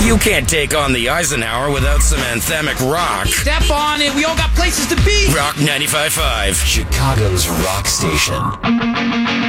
You can't take on the Eisenhower without some anthemic rock. Step on it. We all got places to be. Rock 95.5. Chicago's rock station.